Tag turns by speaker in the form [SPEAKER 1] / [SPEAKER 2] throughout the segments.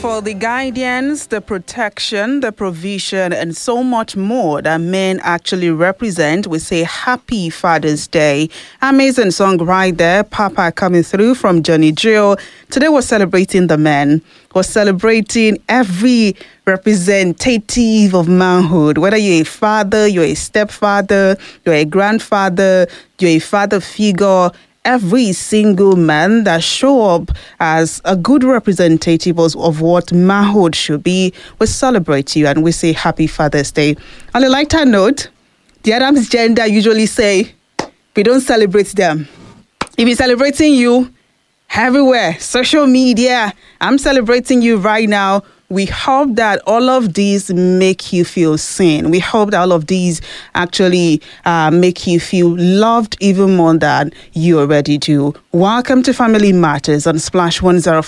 [SPEAKER 1] for the guidance, the protection, the provision, and so much more that men actually represent, we say Happy Father's Day. Amazing song right there. Papa coming through from Johnny Drill. Today we're celebrating the men. We're celebrating every representative of manhood, whether you're a father, you're a stepfather, you're a grandfather, you're a father figure. Every single man that show up as a good representative of what manhood should be, we celebrate you and we say Happy Father's Day. On a lighter note, the Adams gender usually say, we don't celebrate them. If we're celebrating you everywhere, social media, I'm celebrating you right now. We hope that all of these make you feel seen. We hope that all of these actually make you feel loved even more than you already do. Welcome to Family Matters on Splash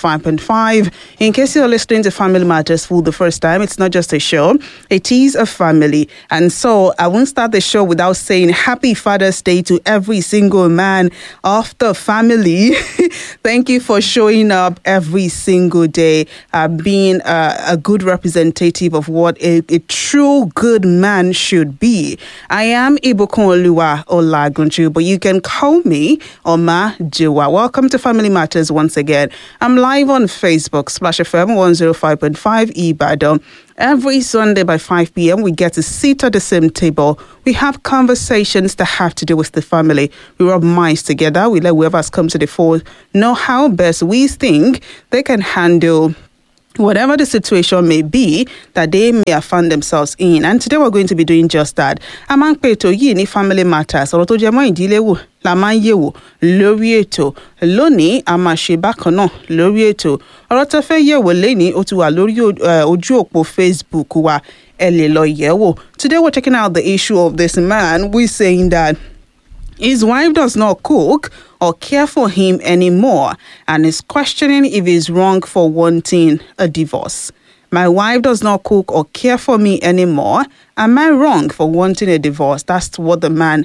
[SPEAKER 1] 105.5. In case you're listening to Family Matters for the first time, it's not just a show, it is a family. And so I won't start the show without saying Happy Father's Day to every single man of the family. Thank you for showing up every single day, being a good representative of what a true good man should be. I am Ibukunoluwa Olagunju, but you can call me Oma Jiwa. Welcome to Family Matters once again. I'm live on Facebook, Splash FM 105.5 Ibadan. Every Sunday by 5 p.m., we get to sit at the same table. We have conversations that have to do with the family. We rub minds together. We let whoever's come to the fore know how best we think they can handle whatever the situation may be that they may have found themselves in. And today we're going to be doing just that. A máa ń pè ètò yìí ní Family Matters, ọ̀rọ̀ tó jẹ mọ́ ìdílé wò la máa ń yẹ̀wò lórí ètò. Lónìí a máa ṣe bákan náà lórí ètò. Ọ̀rọ̀ tó fẹ́ yẹ̀wò lénìí ó ti wà lórí ojú òpó Facebook wa, ẹ lè lọ yẹ̀wò. Today we're checking out the issue of this man who is saying that his wife does not cook or care for him anymore and is questioning if he's wrong for wanting a divorce. My wife does not cook or care for me anymore. Am I wrong for wanting a divorce? That's what the man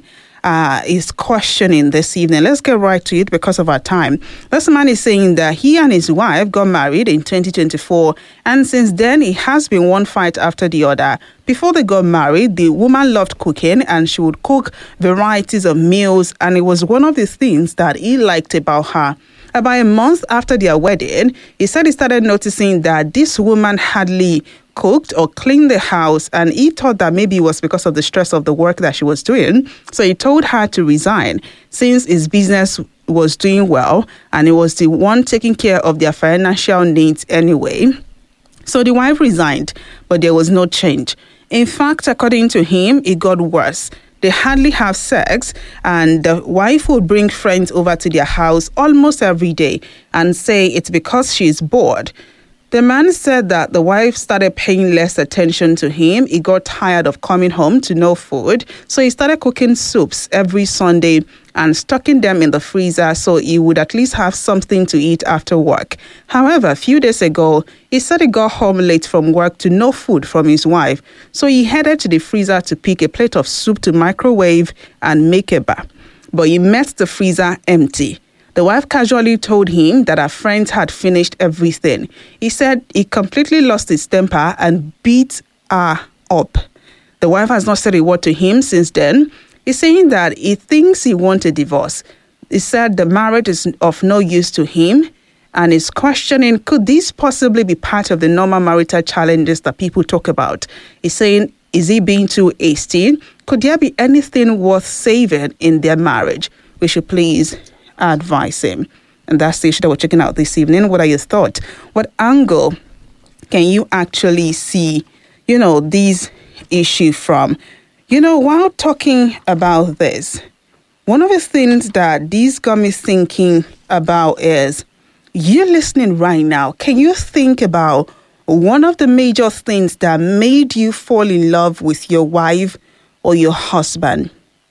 [SPEAKER 1] is questioning this evening. Let's get right to it because of our time. This man is saying that he and his wife got married in 2024, and since then it has been one fight after the other. Before they got married, the woman loved cooking and she would cook varieties of meals, and it was one of the things that he liked about her. About a month after their wedding, he said he started noticing that this woman hardly cooked or cleaned the house, and he thought that maybe it was because of the stress of the work that she was doing. So he told her to resign since his business was doing well and he was the one taking care of their financial needs anyway. So the wife resigned, but there was no change. In fact, according to him, it got worse. They hardly have sex, and the wife would bring friends over to their house almost every day and say it's because she's bored. The man said that the wife started paying less attention to him. He got tired of coming home to no food, so he started cooking soups every Sunday and stocking them in the freezer so he would at least have something to eat after work. However, a few days ago, he said he got home late from work to no food from his wife, so he headed to the freezer to pick a plate of soup to microwave and make a bath. But he met the freezer empty. The wife casually told him that her friends had finished everything. He said he completely lost his temper and beat her up. The wife has not said a word to him since then. He's saying that he thinks he wants a divorce. He said the marriage is of no use to him and is questioning, could this possibly be part of the normal marital challenges that people talk about? He's saying, is he being too hasty? Could there be anything worth saving in their marriage? We should please advise him. And that's the issue that we're checking out this evening. What are your thoughts? What angle can you actually see, these issues from? While talking about this, one of the things that these got me thinking about is, you're listening right now. Can you think about one of the major things that made you fall in love with your wife or your husband?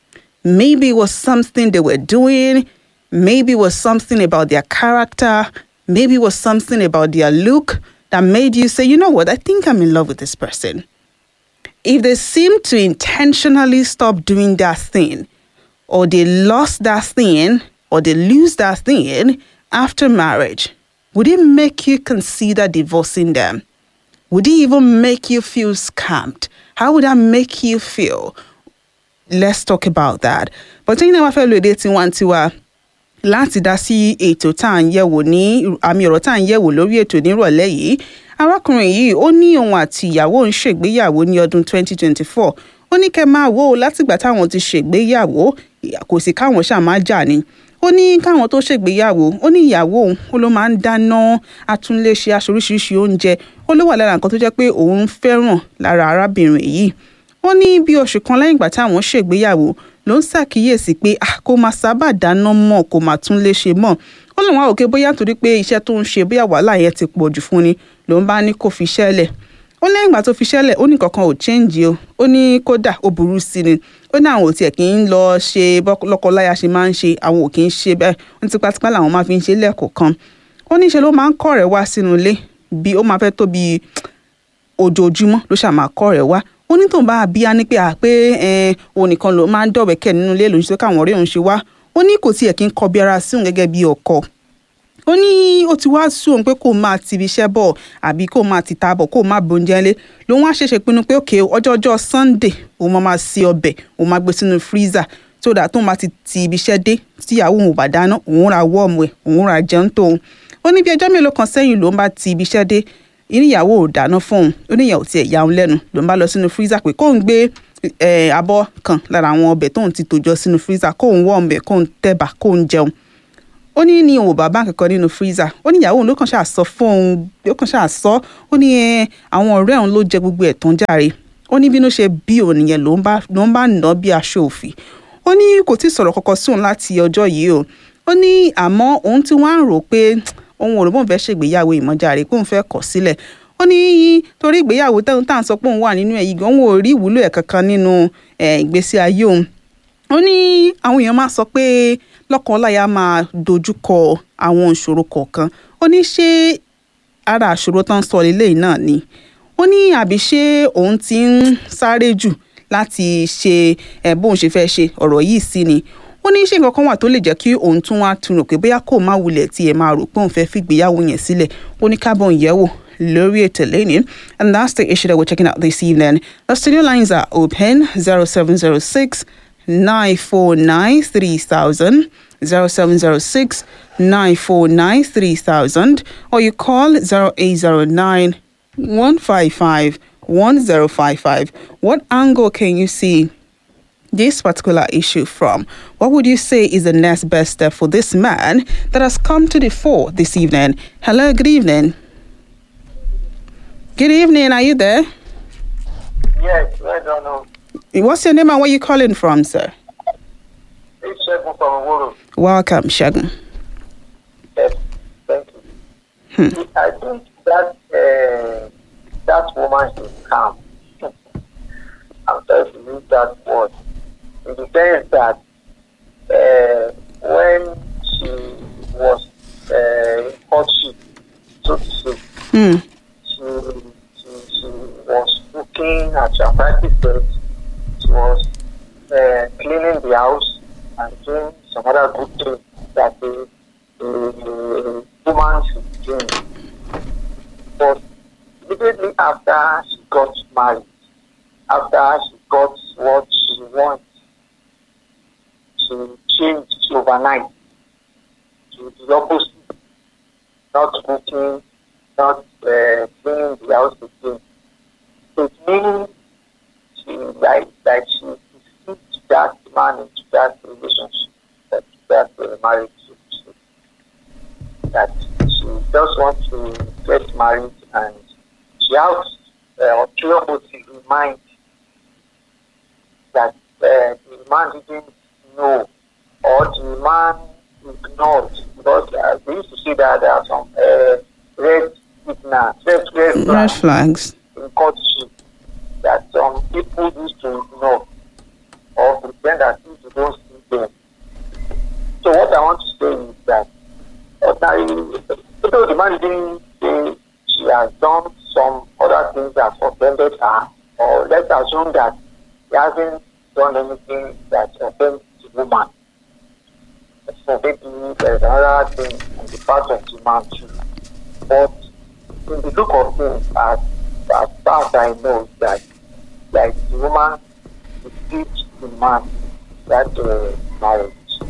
[SPEAKER 1] Maybe it was something they were doing. Maybe it was something about their character. Maybe it was something about their look that made you say, you know what, I think I'm in love with this person. If they seem to intentionally stop doing that thing, or they lost that thing, or they lose that thing after marriage, would it make you consider divorcing them? Would it even make you feel scammed? How would that make you feel? Let's talk about that. But you know, I feel with tiwantiwa láti dá sí ètò tá à ń yẹ̀wò ní àmì ọ̀rọ̀ tá à ń yẹ̀wò lórí ètò nírọ̀lẹ́ yìí. Arákùnrin yìí ó ní òun àti ìyàwó ń ṣègbéyàwó ní ọdún 2024. Ó ní kẹ́ máa wò ó látìgbà táwọn ti ṣègbéyàwó kò sí káwọn ṣáà máa jà ni. Ó ní káwọn tó ṣègbéyàwó ó ní ìyàwó òun ó ló máa ń dáná atúnléṣe aṣọ oríṣiríṣi oúnjẹ ó ló wà lára nǹkan tó jẹ́ pé òun fẹ́ràn lára arábìnrin yìí. Ó ní bí oṣù kan lẹ́yìn ìgbà táwọn ṣègbéyàwó ló ń ṣàkíyèsí pé kó máa sábà dáná mọ́ kó máa túnléṣe mọ́. Ó lóun á òkè bóyá torí pé iṣẹ́ tó ń ṣe bóyá wàhálà yẹn ti pọ̀ jù fún ni ló ń bá ní kó fi ṣẹ́lẹ̀. Ó lẹ́yìn ìgbà tó fi ṣẹ́lẹ̀ ó ní kankan ò change o. Ó ní kódà ó burú sí ni. Ó ní àwọn ò tiẹ̀ kì í lọ ṣe lọ́kọláya ṣe máa ń ṣe àwọn ò kì í ṣe bẹ́ẹ̀. Ó ní tipátipá làwọn máa fi ń ṣe lẹ́ẹ̀kọ̀ọ̀kan. Ó ní ṣe ló máa ń kọ́ rẹ̀ wá sínú ilé bí ó máa fẹ́ tó bí ojoojúmọ́ ló ṣáà máa kọ́ rẹ̀ wá. Ó ní tóun bá bí a ní pé òun nìkan ló máa ń dọ̀wẹ́kẹ̀ nínú ilé lòun ṣe káwọn ọ̀rẹ́ òun ṣe wá. Ó ní kò tiẹ̀ kí ń kọbi ara sí òun gẹ́gẹ́ bí ọkọ. Ó ní ó ti wá sú òun pé kó máa ti ibi iṣẹ́ bọ̀ àbí kó máa ti ta bọ̀ kó máa bóúnjẹ lé lòun wá ṣẹ̀ṣẹ̀ pinnu pé òkè ọjọ́ Sunday òun máa ṣe ọbẹ̀ òun máa gbé sínú freezer tó dà tóun máa ti ibi iṣẹ́ dé tíyàwó òun ò bá dáná òun ra wọ́ọ̀mù ẹ̀ òun ra jẹun tóun. Ó ní bí ọjọ́ mélòó kan sẹ́yìn lòun bá ti ibi iṣẹ́ dé ìníyàwó ò dáná fóun ó ní ìyàwó tiẹ̀ yà òun lẹ́nu lòun bá lọ sínú freezer pé kóun gbé abọ́ kan lára àwọn ọbẹ̀ tóun ti tòjọ sínú freezer kóun wọ́ọ̀mù ẹ̀ kóun tẹ̀bà kóun jẹun. Ó ní òun bàbá kankan nínú freezer. Ó ní ìyàwó òun ló kàn ṣáà sọ fóun ló kàn ṣáà sọ. Ó ní àwọn ọ̀rẹ́ òun ló jẹ gbogbo ẹ̀ tán jàre. Ó ní bínú ṣe bí òun nìyẹn ló ń bá nà bí aṣọ òfì. Ó ní kò tí ì sọ̀rọ̀ kankan sí òun láti ọjọ́ yìí o. Ó ní àmọ́ òun tí wọ́n á rò pé òun ò rò bóun fẹ́ ṣègbéyàwó ìmọ̀jàre kóun fẹ́ kọ̀ sílẹ̀. Ó ní torí ìgbéyàwó tá à ń sọ pé òun wà nínú ẹ̀ yìí gan òun ò rí ìwúlò ẹ̀ kankan nínú ìgbésí ayé òun. Ó ní àwọn èèyàn máa sọ pé lọ́kọláya máa dojúkọ àwọn ìṣòro kọ̀ọ̀kan. Ó ní ṣé ara àṣòro tán sọ lélẹ́yìn náà ni. Ó ní àbí ṣé òun ti ń sáré jù láti ṣe bóun ṣe fẹ́ ṣe ọ̀rọ̀ yìí sí ni. Ó ní ṣé nǹkan kan wà tó lè jẹ́ kí òun tún wá tún rò pé bóyá kó má wulẹ̀ tí ẹ máa rò pé òun fẹ́ fìgbéyàwó yẹn sílẹ̀. Ó ní kábọ̀ ìyẹ̀wò lórí ètò lẹ́ni. And that's the issue that we're checking out this evening. The studio lines are open 0706 949 3000 0706 949 3000 or you call 0809 155 1055. What angle can you see this particular issue from? What would you say is the next best step for this man that has come to the fore this evening? Hello, good evening. Good evening, are you there?
[SPEAKER 2] Yes, I don't know.
[SPEAKER 1] What's your name and where you calling from, sir?
[SPEAKER 2] It's Shegun from Wuru.
[SPEAKER 1] Welcome, Shegun.
[SPEAKER 2] Yes, thank you. I think that woman should come. I'm trying to use that word. In the sense that when she was in courtship, so to say, she was looking at her practices. She was cleaning the house and doing some other good things that the woman should do. But immediately after she got married, after she got what she wants, she changed overnight to the opposite, not cooking, not cleaning the house again. So it means she deceived that man into that relationship, that marriage, that she just wants to get married and she has clear motive in mind that the man didn't know or the man ignored, because we used to see that there are some red
[SPEAKER 1] flags
[SPEAKER 2] in courtship that some people used to ignore or pretend that if you don't see them. So what I want to say is that ordinarily, although the man didn't say she has done some other things that offended her, or let's assume that he hasn't done anything that offends the woman. So maybe there's another thing on the part of the man too. But in the look of things, as far as I know, that like the woman will teach the man that marriage.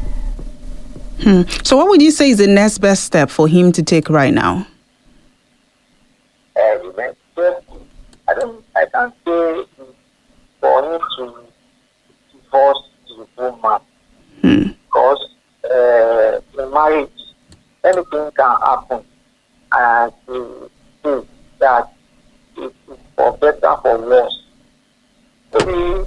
[SPEAKER 1] So what would you say is the next best step for him to take right now?
[SPEAKER 2] I can't say for him to divorce the woman because in marriage anything can happen, and to say that it's for better for worse. Maybe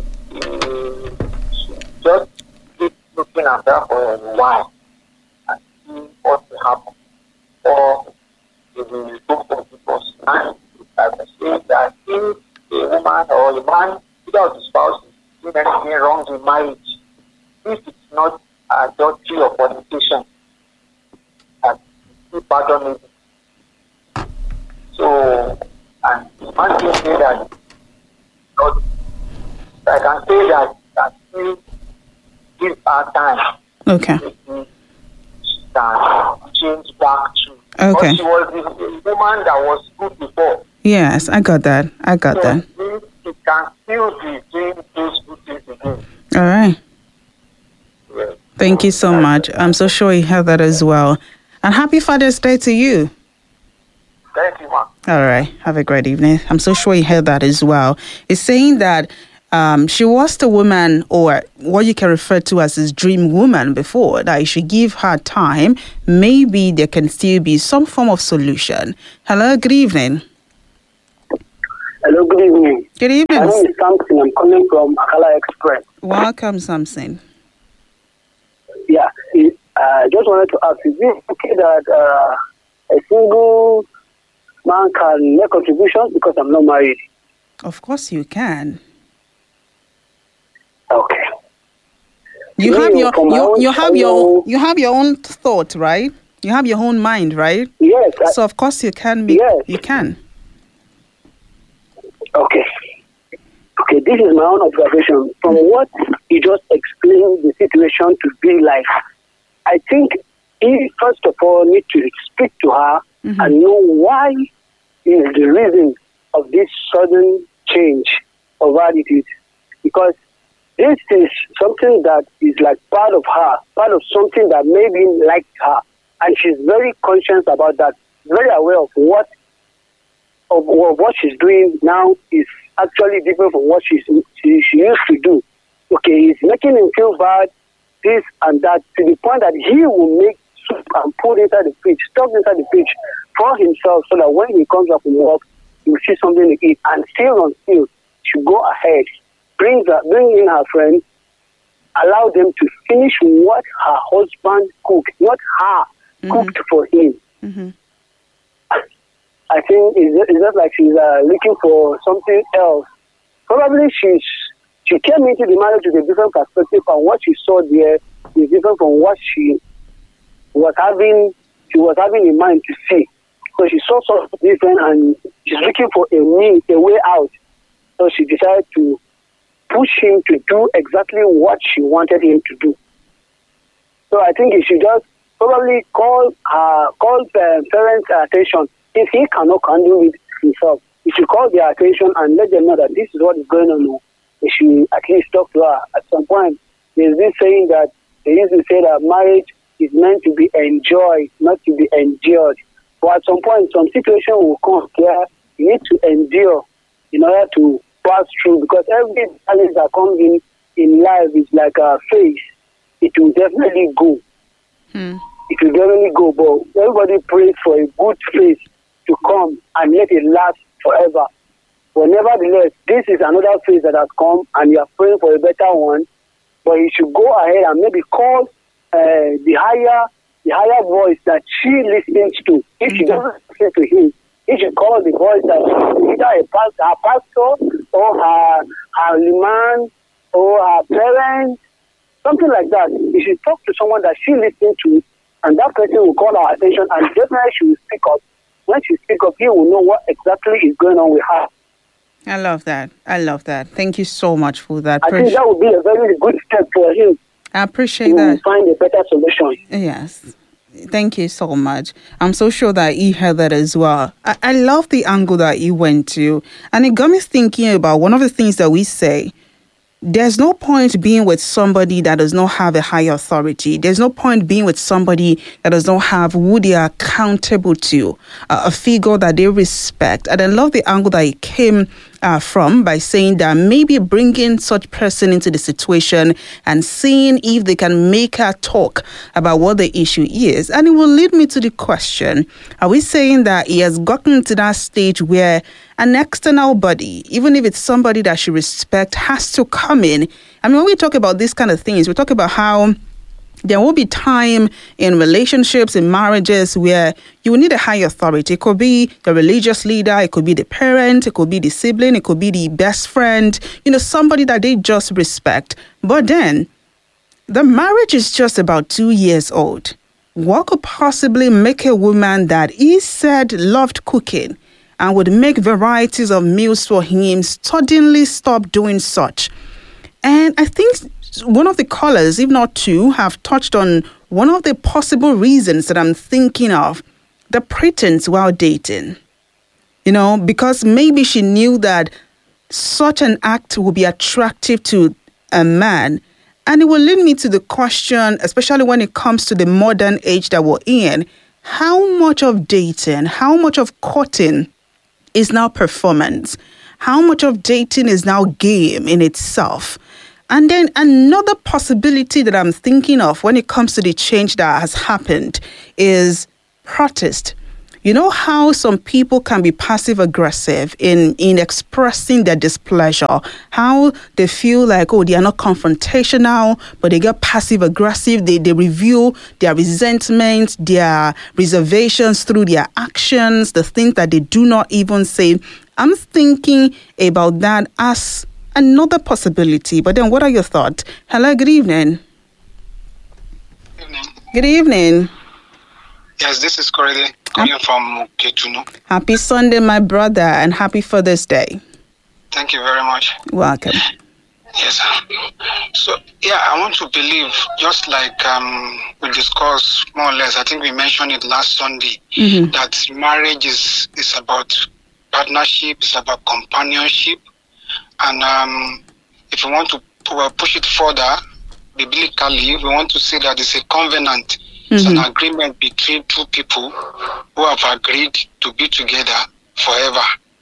[SPEAKER 2] just keep looking at that for a while and see what will happen, or it will go for divorce. And I can say that if a woman or a man, without the spouse, is doing anything wrong in marriage, if it's not adultery or fornication, that he pardon it. So, and one can say that, not, I can say that he give her time.
[SPEAKER 1] Okay.
[SPEAKER 2] She can change back to.
[SPEAKER 1] Okay.
[SPEAKER 2] She was the woman that was good before.
[SPEAKER 1] Yes, I got that.
[SPEAKER 2] So she can still be doing those good things again.
[SPEAKER 1] All right.
[SPEAKER 2] Yes.
[SPEAKER 1] Thank you so much. I'm so sure you have that as well. And happy Father's Day to you.
[SPEAKER 2] Thank you, ma'am.
[SPEAKER 1] All right. Have a great evening. I'm so sure you heard that as well. It's saying that she was the woman, or what you can refer to as his dream woman before, that you should give her time. Maybe there can still be some form of solution. Hello, good evening.
[SPEAKER 3] Hello, good evening.
[SPEAKER 1] Good evening.
[SPEAKER 3] My name is Samson. I'm calling from Akala Express.
[SPEAKER 1] Welcome, Samson.
[SPEAKER 3] Yeah, I just wanted to ask, is it okay that a single man can make contributions because I'm not married?
[SPEAKER 1] Of course you can.
[SPEAKER 3] Okay.
[SPEAKER 1] You
[SPEAKER 3] Me,
[SPEAKER 1] have your
[SPEAKER 3] from my own
[SPEAKER 1] you have
[SPEAKER 3] channel-
[SPEAKER 1] you have your own thought, right? You have your own mind, right?
[SPEAKER 3] Yes.
[SPEAKER 1] So of course you can make
[SPEAKER 3] Yes.
[SPEAKER 1] you can.
[SPEAKER 3] Okay. Okay, this is my own observation. From what you just explained the situation to be like, I think he first of all need to speak to her and know why is the reason of this sudden change of attitude. Because this is something that is like part of her, part of something that maybe liked her. And she's very conscious about that, very aware of what she's doing now is actually different from what she used to do. Okay, it's making him feel bad, this and that, to the point that he will make soup and put inside the fridge, stuff inside the fridge for himself, so that when he comes up from work, he will see something to eat. And still on still, she go ahead, bring in her friends, allow them to finish what her husband cooked, what her cooked for him.
[SPEAKER 1] Mm-hmm.
[SPEAKER 3] I think it's just like she's looking for something else. Probably she came into the marriage with a different perspective, and what she saw there is different from what she was having in mind to see. So she saw something different, and she's looking for a way out. So she decided to push him to do exactly what she wanted him to do. So I think he should just probably call parents' attention. If he cannot handle it himself, he should call their attention and let them know that this is what is going on. They should at least talk to her. At some point, there's this saying that they used to say that marriage is meant to be enjoyed, not to be endured. But at some point, some situation will come where you need to endure in order to pass through, because every challenge that comes in life is like a phase. It will definitely go. It will definitely go, but everybody prays for a good phase to come and let it last forever. But nevertheless, this is another phase that has come, and you are praying for a better one. But you should go ahead and maybe call the higher voice that she listens to. If she doesn't listen to him, he should call the voice that either her pastor or her liman or her parents, something like that. You should talk to someone that she listens to, and that person will call her attention, and definitely she will speak up. When she speaks up, he will know what exactly is going on with her.
[SPEAKER 1] I love that. Thank you so much for that.
[SPEAKER 3] I think that would be a very good step for him.
[SPEAKER 1] I appreciate
[SPEAKER 3] to
[SPEAKER 1] that.
[SPEAKER 3] Find a better solution.
[SPEAKER 1] Yes. Thank you so much. I'm so sure that he heard that as well. I love the angle that he went to. And it got me thinking about one of the things that we say. There's no point being with somebody that does not have a high authority. There's no point being with somebody that does not have who they are accountable to, a figure that they respect. And I love the angle that he came from by saying that maybe bringing such person into the situation and seeing if they can make her talk about what the issue is. And it will lead me to the question, are we saying that he has gotten to that stage where an external body, even if it's somebody that she respects, has to come in? I mean, when we talk about these kind of things, we talk about how there will be time in relationships, in marriages, where you will need a high authority. It could be the religious leader, it could be the parent, it could be the sibling, it could be the best friend, somebody that they just respect. But then, the marriage is just about 2 years old. What could possibly make a woman that he said loved cooking and would make varieties of meals for him suddenly stop doing such? And I think one of the callers, if not two, have touched on one of the possible reasons that I'm thinking of, the pretense while dating. Because maybe she knew that such an act would be attractive to a man. And it will lead me to the question, especially when it comes to the modern age that we're in, how much of dating, how much of courting is now performance? How much of dating is now game in itself? And then another possibility that I'm thinking of when it comes to the change that has happened is protest. You know how some people can be passive-aggressive in expressing their displeasure, how they feel like, they are not confrontational, but they get passive-aggressive. They reveal their resentment, their reservations through their actions, the things that they do not even say. I'm thinking about that as another possibility. But then what are your thoughts? Hello, good evening.
[SPEAKER 4] Good evening.
[SPEAKER 1] Good evening.
[SPEAKER 4] Yes, this is Korede calling from Ketunu.
[SPEAKER 1] Happy Sunday, my brother, and happy Father's Day.
[SPEAKER 4] Thank you very much.
[SPEAKER 1] Welcome.
[SPEAKER 4] Yes. So, I want to believe, just like we discussed more or less, I think we mentioned it last Sunday, that marriage is about partnership, it's about companionship. And if we want to push it further, biblically, we want to say that it's a covenant. It's an agreement between two people who have agreed to be together forever.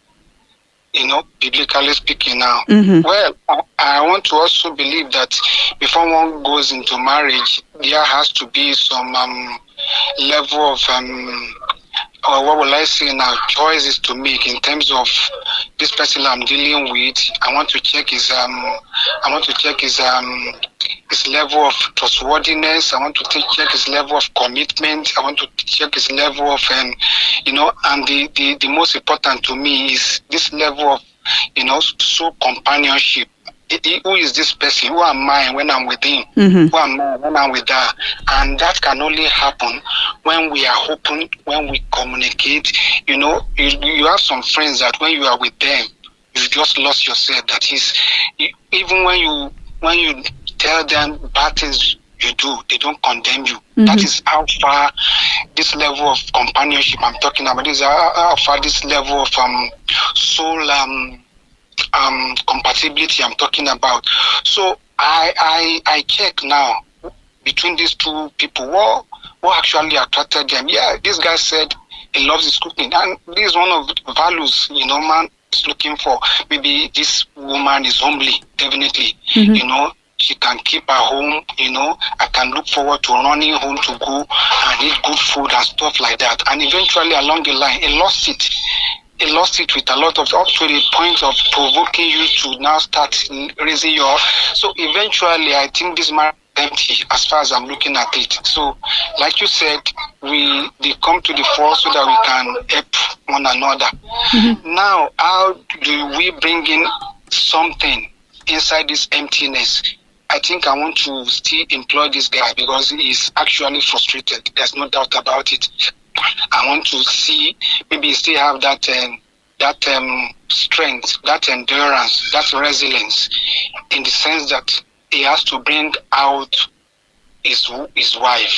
[SPEAKER 4] Biblically speaking now. Well, I want to also believe that before one goes into marriage, there has to be some level of or what will I say now, choices to make in terms of this person I'm dealing with. I want to check his level of trustworthiness. I want to check his level of commitment. I want to check his level of and the most important to me is this level of soul companionship. Who is this person? Who am I when I'm with him? Who am I when I'm with her? And that can only happen when we are open, when we communicate. You have some friends that when you are with them, you just lost yourself. That is, even when you tell them bad things you do, they don't condemn you. That is how far this level of companionship I'm talking about. This is how far this level of soul compatibility I'm talking about. So I check now between these two people what actually attracted them. Yeah, this guy said he loves his cooking, and this is one of the values man is looking for. Maybe this woman is homely, definitely. She can keep her home. I can look forward to running home to go and eat good food and stuff like that. And eventually along the line, he lost it. He lost it with a lot of, up to the point of provoking you to now start raising your. So eventually, I think this marriage is empty as far as I'm looking at it. So, like you said, they come to the fore so that we can help one another. Now, how do we bring in something inside this emptiness? I think I want to still employ this guy because he is actually frustrated. There's no doubt about it. I want to see maybe still have that strength, that endurance, that resilience, in the sense that he has to bring out his wife.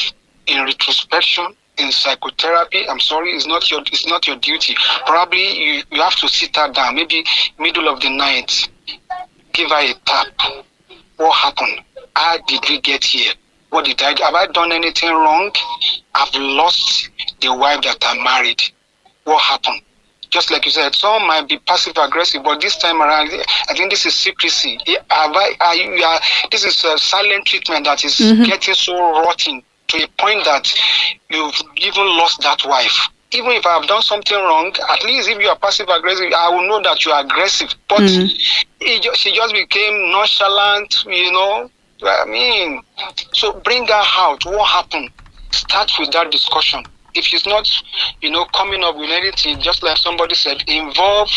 [SPEAKER 4] in retrospection, in psychotherapy, I'm sorry, it's not your duty. Probably you have to sit her down, maybe middle of the night, give her a tap. What happened? How did we get here? What did I do? Have I done anything wrong? I've lost the wife that I married. What happened? Just like you said, some might be passive aggressive, but this time around, I think this is secrecy. This is a silent treatment that is getting so rotten to a point that you've even lost that wife. Even if I've done something wrong, at least if you are passive aggressive, I will know that you are aggressive. But she just became nonchalant, I mean, so bring her out. What happened? Start with that discussion. If she's not, coming up with anything, just like somebody said, involve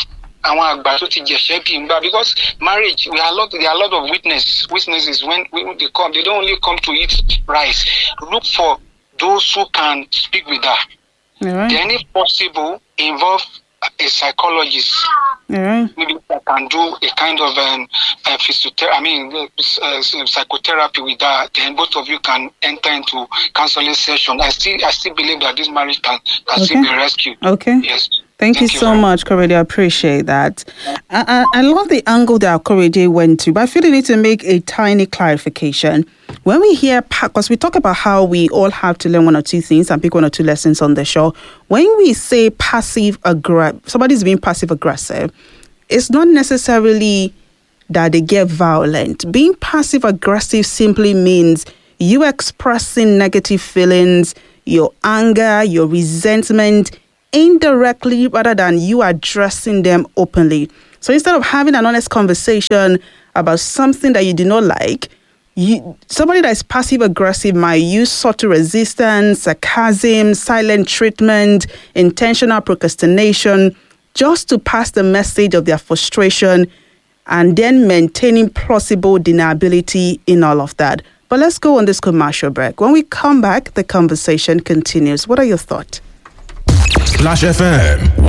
[SPEAKER 4] because marriage, there are a lot of witnesses when they come. They don't only come to eat rice. Look for those who can speak with her.
[SPEAKER 1] Right.
[SPEAKER 4] Then, if possible, involve a psychologist.
[SPEAKER 1] Right.
[SPEAKER 4] Maybe I can do a kind of psychotherapy with that. Then both of you can enter into counseling session. I still believe that this marriage can still be rescued.
[SPEAKER 1] Okay.
[SPEAKER 4] Yes.
[SPEAKER 1] Thank you so much, Korede. I appreciate that. I love the angle that Korede went to, but I feel we need to make a tiny clarification. When we hear, because we talk about how we all have to learn one or two things and pick one or two lessons on the show. When we say somebody's being passive aggressive, it's not necessarily that they get violent. Being passive aggressive simply means you expressing negative feelings, your anger, your resentment, indirectly rather than you addressing them openly. So instead of having an honest conversation about something that you do not like, somebody that is passive aggressive might use subtle resistance, sarcasm, silent treatment, intentional procrastination, just to pass the message of their frustration and then maintaining plausible deniability in all of that. But let's go on this commercial break. When we come back, the conversation continues. What are your thoughts?
[SPEAKER 5] Splash FM